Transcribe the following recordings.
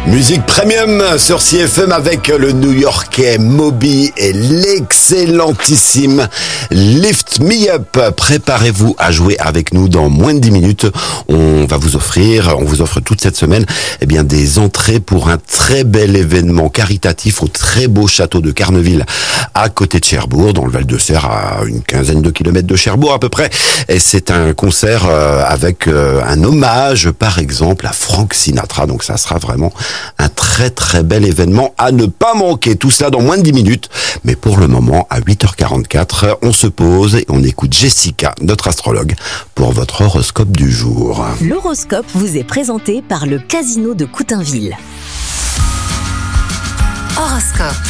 Musique premium sur CFM avec le New-Yorkais Moby et l'excellentissime Lift Me Up. Préparez-vous à jouer avec nous dans moins de 10 minutes. On vous offre toute cette semaine des entrées pour un très bel événement caritatif au très beau château de Carneville à côté de Cherbourg, dans le Val-de-Serre, à une quinzaine de kilomètres de Cherbourg à peu près. Et c'est un concert avec un hommage par exemple à Frank Sinatra. Donc ça sera vraiment un très très bel événement à ne pas manquer. Tout cela dans moins de 10 minutes. Mais pour le moment, à 8h44, on se pose et on écoute Jessica, notre astrologue, pour votre horoscope du jour. L'horoscope vous est présenté par le Casino de Coutainville. Horoscope.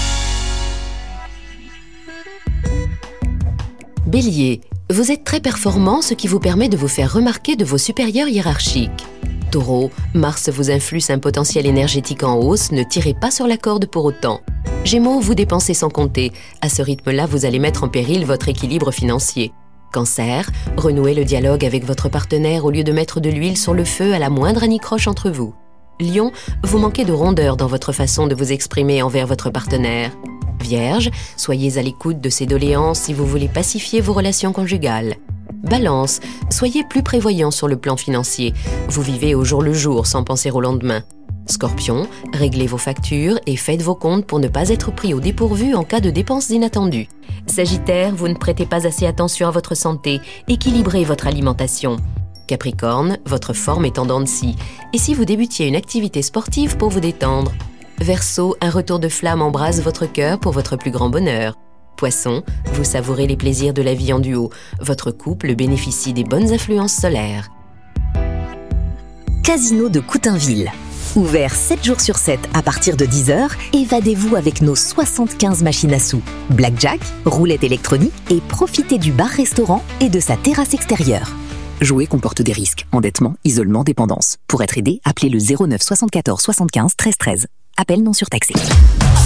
Bélier, vous êtes très performant, ce qui vous permet de vous faire remarquer de vos supérieurs hiérarchiques. Taureau, Mars vous influe un potentiel énergétique en hausse, ne tirez pas sur la corde pour autant. Gémeaux, vous dépensez sans compter. À ce rythme-là, vous allez mettre en péril votre équilibre financier. Cancer, renouez le dialogue avec votre partenaire au lieu de mettre de l'huile sur le feu à la moindre anicroche entre vous. Lion, vous manquez de rondeur dans votre façon de vous exprimer envers votre partenaire. Vierge, soyez à l'écoute de ses doléances si vous voulez pacifier vos relations conjugales. Balance, soyez plus prévoyant sur le plan financier. Vous vivez au jour le jour sans penser au lendemain. Scorpion, réglez vos factures et faites vos comptes pour ne pas être pris au dépourvu en cas de dépenses inattendues. Sagittaire, vous ne prêtez pas assez attention à votre santé. Équilibrez votre alimentation. Capricorne, votre forme est en dents de scie. Et si vous débutiez une activité sportive pour vous détendre? Verseau, un retour de flamme embrase votre cœur pour votre plus grand bonheur. Poisson, vous savourez les plaisirs de la vie en duo. Votre couple bénéficie des bonnes influences solaires. Casino de Coutainville. Ouvert 7 jours sur 7 à partir de 10h, évadez-vous avec nos 75 machines à sous. Blackjack, roulette électronique et profitez du bar-restaurant et de sa terrasse extérieure. Jouer comporte des risques, endettement, isolement, dépendance. Pour être aidé, appelez le 09 74 75 13 13. Appel non surtaxé.